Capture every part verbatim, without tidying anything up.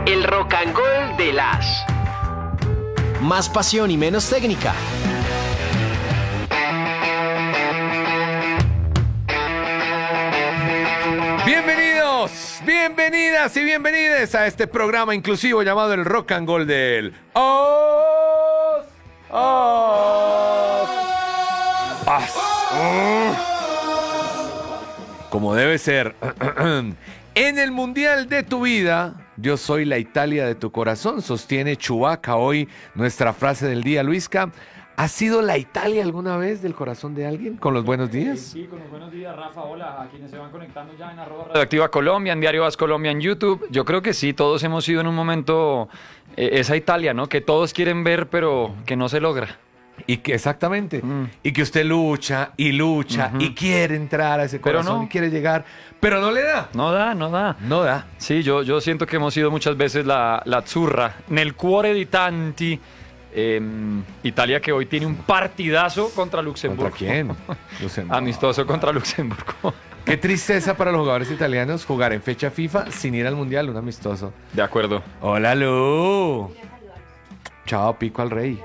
El Rock and Roll de las. Más pasión y menos técnica. Bienvenidos, bienvenidas y bienvenides a este programa inclusivo llamado el Rock and Roll del Os. Os. As. Como debe ser. En el mundial de tu vida, yo soy la Italia de tu corazón, sostiene Chewbacca hoy nuestra frase del día. Luisca, ¿has sido la Italia alguna vez del corazón de alguien? ¿Con los buenos días? Sí, sí, con los buenos días, Rafa. Hola, a quienes se van conectando ya en arroba Radioactiva Colombia, en Diario As Colombia, en YouTube. Yo creo que sí, todos hemos sido en un momento eh, esa Italia, ¿no? Que todos quieren ver, pero que no se logra. Y que exactamente, Mm. y que usted lucha y lucha Ujú. y quiere entrar a ese Pero corazón no. y quiere llegar, pero no le da. No da, no da. No da. Sí, yo, yo siento que hemos sido muchas veces la, la azzurra, nel cuore di tanti. Eh, Italia que hoy tiene un partidazo contra Luxemburgo. ¿Contra quién? Luxemburgo. Amistoso contra Luxemburgo. Qué tristeza para los jugadores italianos jugar en fecha FIFA sin ir al mundial, un amistoso. De acuerdo. Hola, Lu. Chao, pico al rey.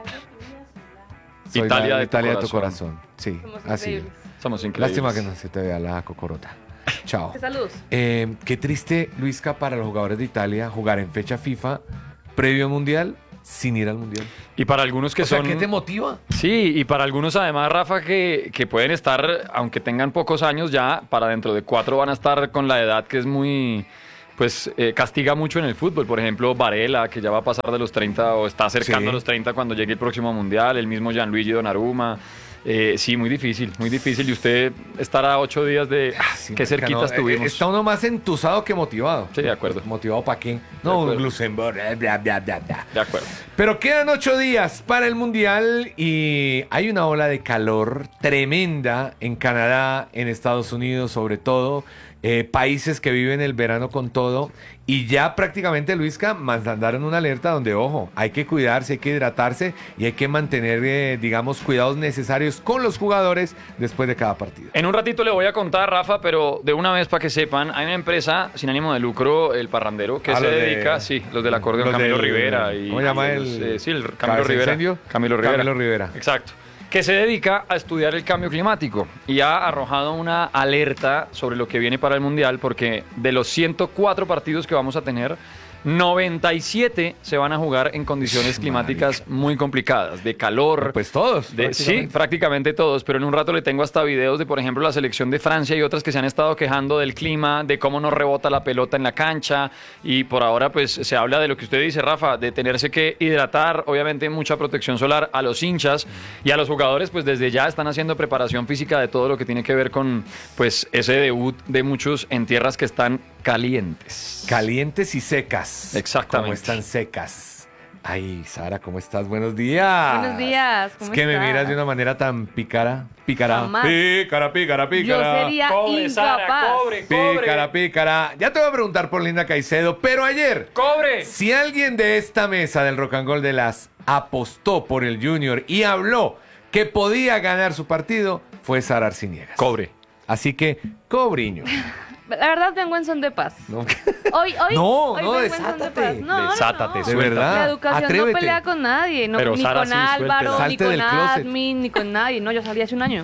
Soy Italia la- de tu Italia de tu corazón. corazón. Sí, Somos así. increíbles. Somos increíbles. Lástima que no se te vea la cocorota. Chao. Saludos. Eh, qué triste, Luisca, para los jugadores de Italia jugar en fecha FIFA previo al mundial sin ir al mundial. Y para algunos que O sea, son... ¿qué te motiva? Sí, y para algunos además, Rafa, que, que pueden estar, aunque tengan pocos años ya, para dentro de cuatro van a estar con la edad que es muy, pues eh, castiga mucho en el fútbol. Por ejemplo, Varela, que ya va a pasar de los treinta o está acercando Sí. a los treinta cuando llegue el próximo Mundial, el mismo Gianluigi Donnarumma. Eh, sí, muy difícil, muy difícil. Y usted estará ocho días de... Ah, Sí, qué marica, cerquitas no, eh, tuvimos. Está uno más entusado que motivado. Sí, de acuerdo. ¿Motivado para qué? No, acuerdo. Luxemburgo, bla, bla, bla, bla. De acuerdo. Pero quedan ocho días para el mundial y hay una ola de calor tremenda en Canadá, en Estados Unidos sobre todo, eh, países que viven el verano con todo y ya prácticamente, Luisca, mandaron una alerta donde, ojo, hay que cuidarse, hay que hidratarse y hay que mantener, eh, digamos, cuidados necesarios con los jugadores después de cada partido. En un ratito le voy a contar, Rafa, pero de una vez para que sepan, hay una empresa sin ánimo de lucro, El Parrandero, que Ah, se los de- dedica, sí, los del acordeón, los Camilo del- Rivera. Y, ¿cómo se llama y los, el- eh, sí, el Camilo Cabeza Rivera. Incendio? Camilo Rivera. Camilo Rivera. Exacto. Que se dedica a estudiar el cambio climático y ha arrojado una alerta sobre lo que viene para el Mundial, porque de los ciento cuatro partidos que vamos a tener, noventa y siete se van a jugar en condiciones climáticas muy complicadas, de calor. Pues todos. De- sí, prácticamente. prácticamente todos, pero en un rato le tengo hasta videos de, por ejemplo, la selección de Francia y otras que se han estado quejando del clima, de cómo no rebota la pelota en la cancha y por ahora pues se habla de lo que usted dice, Rafa, de tenerse que hidratar, obviamente mucha protección solar a los hinchas y a los jugadores pues desde ya están haciendo preparación física de todo lo que tiene que ver con pues ese debut de muchos en tierras que están calientes. Calientes y secas. Exactamente. Como están secas. Ay, Sara, ¿cómo estás? Buenos días. Buenos días, ¿cómo Es que me estás? miras de una manera tan pícara. Pícara. Jamás. Pícara, pícara, Yo pícara. sería incapaz. Pícara, pícara. Ya te voy a preguntar por Linda Caicedo, pero ayer, ¡Cobre! si alguien de esta mesa del Rock and Roll de las apostó por el Junior y habló que podía ganar su partido, fue Sara Arciniegas. Cobre. Así que, cobriño. La verdad vengo en son de paz. No, Hoy, hoy, No, hoy no, vengo en son de desátate. paz. No, Desátate, no, de no. verdad. La educación Atrévete. no pelea con nadie, no, Pero ni Sara, con sí, Álvaro, suéltela. ni Salte con del closet. Admin, ni con nadie. No, yo salí hace un año.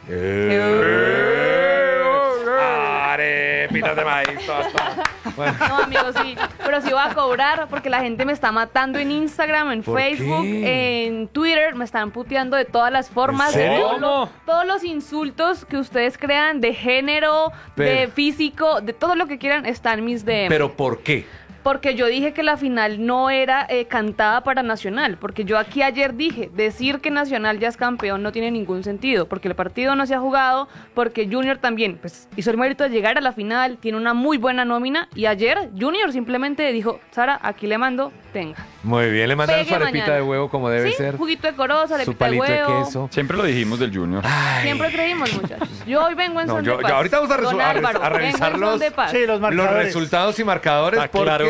Arepitas de maíz. Bueno, No, amigos, sí. Pero sí voy a cobrar porque la gente me está matando en Instagram, en ¿Por Facebook, qué? en Twitter. Me están puteando de todas las formas. ¿En serio? Todos los- Todos los insultos que ustedes crean de género, de Pero- físico, de todo lo que quieran, está en mis D M. ¿pero por qué? Porque yo dije que la final no era eh, cantada para Nacional, porque yo aquí ayer dije, decir que Nacional ya es campeón no tiene ningún sentido, porque el partido no se ha jugado, porque Junior también pues, hizo el mérito de llegar a la final, tiene una muy buena nómina, y ayer Junior simplemente dijo, Sara, aquí le mando, tenga. Muy bien, le mandan Pegue su arepita mañana. de huevo como debe Sí, ser. juguito de corozo, Su arepita de palito de huevo. queso. Siempre lo dijimos del Junior. Ay. Siempre creímos, muchachos. Yo hoy vengo en No, son yo- de paz. yo ahorita vamos a resu- Don a re- Álvaro, a vengo en revisar son los- de paz. Sí, los Los marcadores. resultados y marcadores Ah, claro,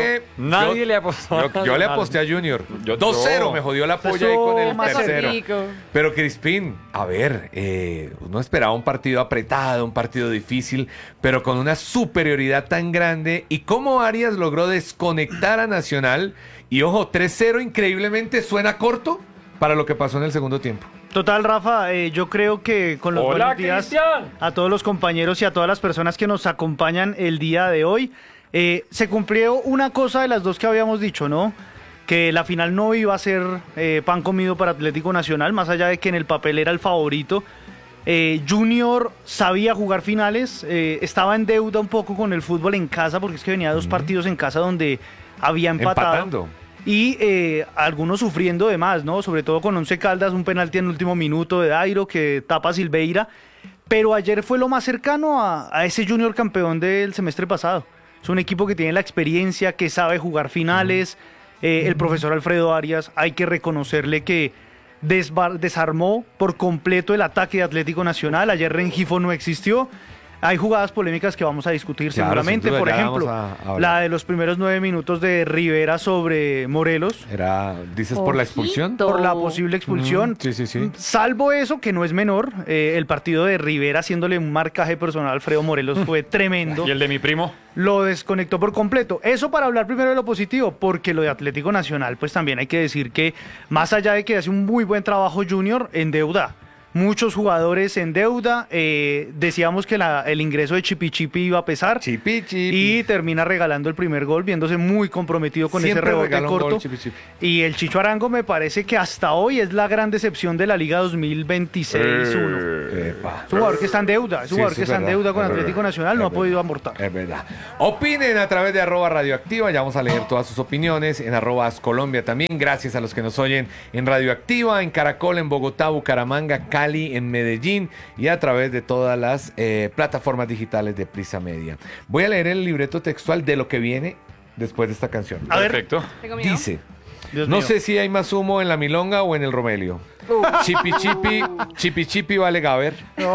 que Nadie yo- le apostó a Yo, yo le Nacional. aposté a Junior. Yo- dos cero yo. me jodió la polla ahí Estuvo con el más tercero. cerquita. Pero Crispín, a ver, eh, uno esperaba un partido apretado, un partido difícil, pero con una superioridad tan grande. ¿Y cómo Arias logró desconectar a Nacional? Y ojo, tres cero increíblemente suena corto para lo que pasó en el segundo tiempo. Total, Rafa, eh, yo creo que con los Hola, buenos días Cristian. a todos los compañeros y a todas las personas que nos acompañan el día de hoy, eh, se cumplió una cosa de las dos que habíamos dicho, ¿no? Que la final no iba a ser eh, pan comido para Atlético Nacional, más allá de que en el papel era el favorito. Eh, Junior sabía jugar finales, eh, estaba en deuda un poco con el fútbol en casa, porque es que venía dos partidos en casa donde había empatado. Empatando. Y eh, algunos sufriendo de más, ¿no? Sobre todo con Once Caldas, un penalti en el último minuto de Dairo que tapa Silveira. Pero ayer fue lo más cercano a, a ese Junior campeón del semestre pasado. Es un equipo que tiene la experiencia, que sabe jugar finales. Eh, el profesor Alfredo Arias, hay que reconocerle que desbar- desarmó por completo el ataque de Atlético Nacional. Ayer Rengifo no existió. Hay jugadas polémicas que vamos a discutir Claro, seguramente. sin duda, Por ya ejemplo, vamos a hablar. la de los primeros nueve minutos de Rivera sobre Morelos. Era, ¿dices por la expulsión? Ojito. Por la posible expulsión. Mm, sí, sí, sí. Salvo eso, que no es menor, eh, el partido de Rivera haciéndole un marcaje personal a Alfredo Morelos fue tremendo. ¿Y el de mi primo? Lo desconectó por completo. Eso para hablar primero de lo positivo, porque lo de Atlético Nacional, pues también hay que decir que más allá de que hace un muy buen trabajo Junior, en deuda. Muchos jugadores en deuda. eh, decíamos que la- el ingreso de Chipi Chipi iba a pesar. Chipi, chipi. Y termina regalando el primer gol, viéndose muy comprometido con Siempre ese rebote regala un corto. gol, Chipi Chipi. Y el Chicho Arango me parece que hasta hoy es la gran decepción de la Liga dos mil veintiséis uno. Epa. Es un jugador que está en deuda, es un Sí, jugador sí, que es está en verdad, deuda con es Atlético verdad, Nacional, no es ha podido verdad. amortar. Es verdad. Opinen a través de arroba radioactiva, ya vamos a leer todas sus opiniones, en arroba Colombia también, gracias a los que nos oyen en Radioactiva, en Caracol, en Bogotá, Bucaramanga, Cali, en Medellín y a través de todas las eh, plataformas digitales de Prisa Media. Voy a leer el libreto textual de lo que viene después de esta canción. A ver. Perfecto. Tengo miedo. Dice, Dios no mío. sé si hay más humo en la milonga o en el Romelio. Chipi chipi, chipi chipi vale gaber.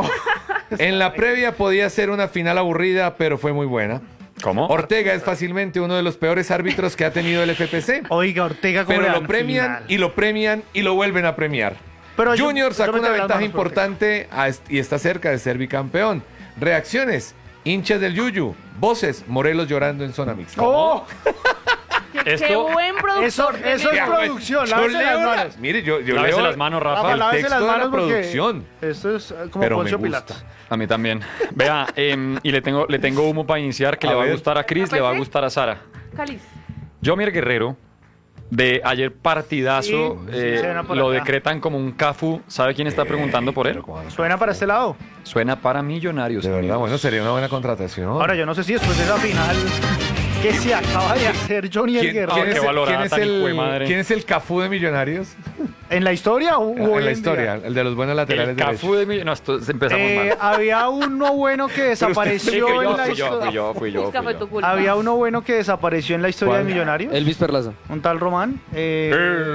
En la previa podía ser una final aburrida, pero fue muy buena. ¿Cómo? Ortega es fácilmente uno de los peores árbitros que ha tenido el F P C. Oiga, Ortega, ¿cómo Pero le lo dan premian final? y lo premian y lo vuelven a premiar. Pero yo- Junior yo sacó me una doy las ventaja manos por Ortega. importante a est- y está cerca de ser bicampeón. Reacciones, hinchas del Yuyu, voces, Morelos llorando en zona mixta. ¡Oh! Qué, qué Esto- buen productor. Eso- tenemos. eso es Ya, güey, producción, yo lávese las leo la- manos. Mire, yo, yo Lávese leo las manos, Rafa. Rafa, el lávese texto las de la manos porque producción. Esto es eh, como Pero me Poncio gusta. Pilatos. A mí también. Vea, em, y le tengo, le tengo humo para iniciar que A le va ver. a gustar a Cris, le va a gustar a Sara. Cáliz. Jomier Guerrero, de ayer partidazo, Sí, sí, eh, se ven por lo acá. decretan como un Cafu. ¿Sabe quién está preguntando por él? Suena para este lado. Suena para Millonarios. De verdad, amigos. bueno, sería una buena contratación. Ahora, yo no sé si después de esa final que se acaba de hacer Johnny el ¿Quién, Guerrero. quién qué es, el- valorada quién es tan el, hijuemadre. quién es el Cafú de Millonarios? ¿En la historia o En, o hoy la en historia, día? el de los buenos laterales El derechos. Cafu de Millonarios. No, esto empezamos Eh, mal. había uno bueno que Sí, desapareció que en yo, la fui yo, historia. fui yo, fui yo, Esta fui fue yo. tu culpa. Había uno bueno que desapareció en la historia ¿Cuál? de Millonarios. Elvis Perlaza. Un tal Román. Eh,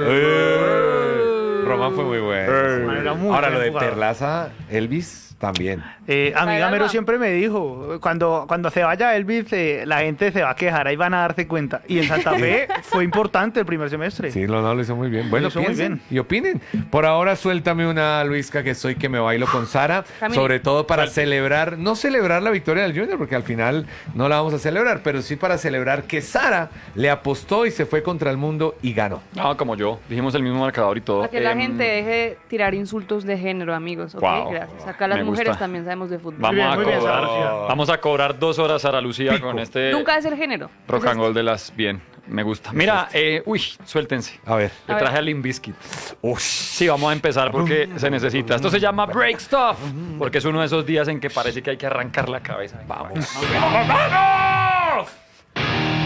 Eh, Román fue muy bueno. Román era muy Ahora buen lo de jugador. Elvis Elvis también. eh, Está amiga del Mero Alba. siempre me dijo, cuando, cuando se vaya Elvis, eh, la gente se va a quejar, ahí van a darse cuenta. Y en Santa Fe fue importante el primer semestre. Sí, lo, no, lo hizo muy bien. Bueno, hizo muy piensen bien. y opinen. Por ahora suéltame una, Luisca, que soy que me bailo con Sara. Camille. Sobre todo para celebrar, no celebrar la victoria del Junior, porque al final no la vamos a celebrar, pero sí para celebrar que Sara le apostó y se fue contra el mundo y ganó. No, como yo. Dijimos el mismo marcador y todo. Para que la Em, gente deje de tirar insultos de género, amigos. ¿Ok? Wow. Gracias. Acá las Me mujeres gusta. también sabemos de fútbol. Vamos, bien, a muy bien, cobrar, Sara Lucía. vamos a cobrar dos horas Sara Lucía Pico. con este Nunca es el género. rock and roll de las... Bien, me gusta. Mira, eh, uy, suéltense. A ver. Le A traje ver. a Limp Bizkit. Sí, vamos a empezar porque se necesita. Esto se llama Break Stuff, porque es uno de esos días en que parece que hay que arrancar la cabeza. Vamos. ¡Vamos!